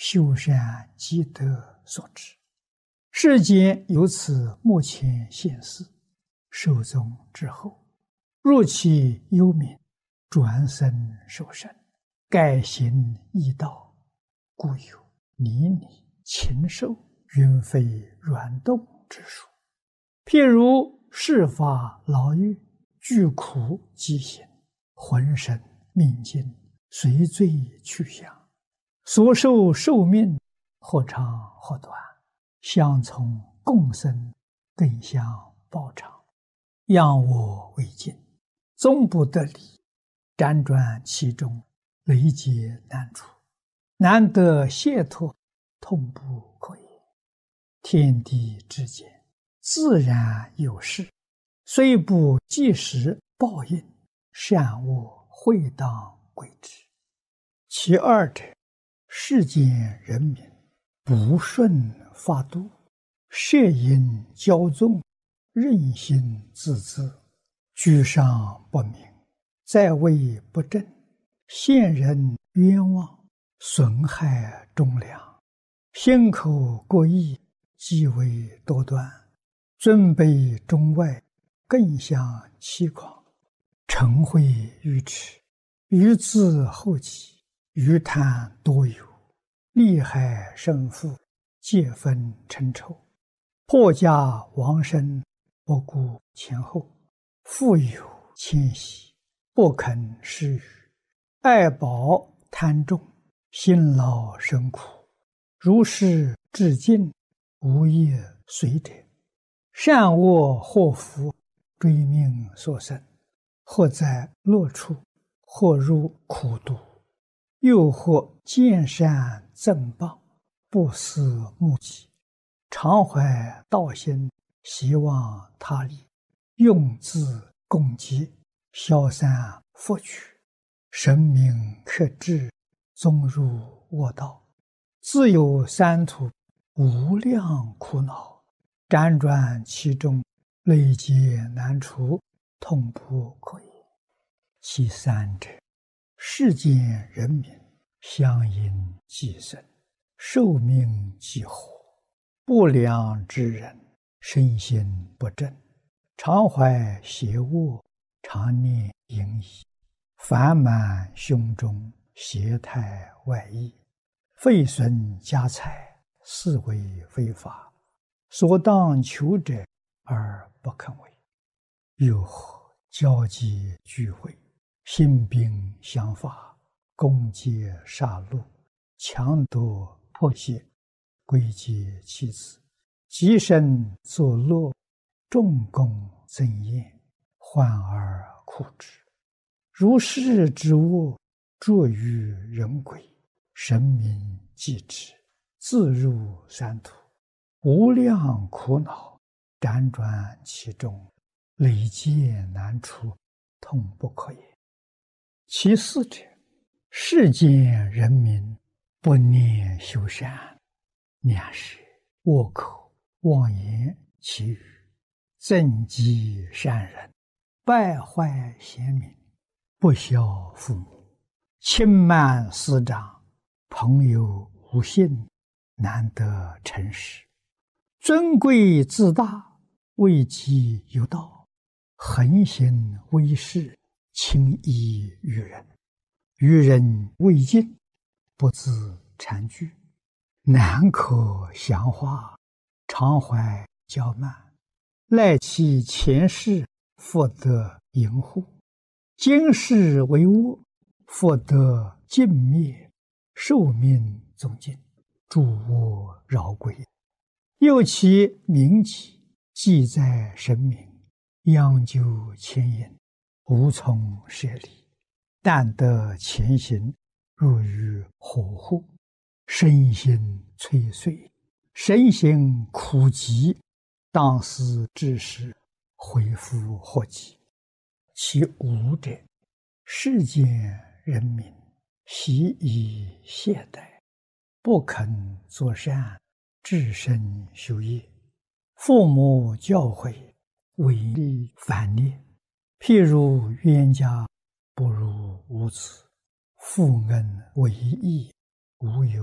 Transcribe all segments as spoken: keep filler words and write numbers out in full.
修善积德所致。世间由此目前现世，寿终之后，若其幽冥，转生受生，改行异道，故有泥泥、禽兽、云飞软动之说。譬如世法牢狱，具苦疾行，浑身命尽，随罪去向，所受寿命或长或短，相从共生，更相报偿，仰我为镜，终不得离，辗转其中，累劫难除，难得解脱，痛不可言。天地之间，自然有事，虽不即时报应，善恶会当归之。其二者，世间人民不顺法度，摄引骄纵，任性自恣，居上不明，在位不正，陷人冤枉，损害忠良，心口过意，极为多端，尊卑中外，更相欺狂，嗔恚愚痴，愚自后己，愚贪多有，利害胜负，皆分成仇，破家亡身，不顾前后，富有谦息，不肯施予，爱宝贪重，辛劳生苦，如是至尽，无业随者，善恶祸福，追命所生，或在乐处，或入苦毒，又或见善赠报，不思目己，常怀道心，希望他利，用自共济，消散福取，神明克制，终入恶道，自有三途，无量苦恼，辗转其中，累劫难除，痛不可言。其三者，世间人民相因寄生，寿命既活，不良之人，身心不正，常怀邪恶，常念淫逸，烦满胸中，邪态外溢，废损家财，是为非法，所当求者而不肯为。又或交际聚会，兴兵相伐，攻击杀戮，强夺迫胁，归结妻子，极身作乐，重功增艳，患而苦之。如是之恶，著于人鬼，神明继之，自入三途，无量苦恼，辗转其中，累劫难除，痛不可言。其四者，世间人民不念修善，两是恶口妄言其语，增击善人，败坏贤民，不孝父母，轻慢师长，朋友无信，难得诚实，尊贵自大，位极有道，横行威势，轻易于人，于人未尽，不自惭惧，难可详化，常怀骄慢，赖其前世，复得淫护，今世为恶，复得尽灭，寿命终尽，诸恶饶归。又其名己，记在神明，央究牵引，无从舍离，但得前行，入于火户，身心摧碎，身心苦疾，当思之时，恢复祸及。其五者，世间人民习以懈怠，不肯作善，至身修业，父母教诲，违逆反逆，譬如冤家不如无子，父恩为义，无有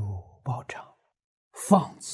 报障，放之